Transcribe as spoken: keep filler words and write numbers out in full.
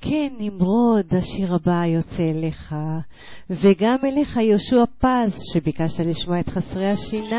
כן, נמרוד, השיר הבא יוצא אליך, וגם אליך יהושע פז, שביקשת לשמוע את חסרי השיניים.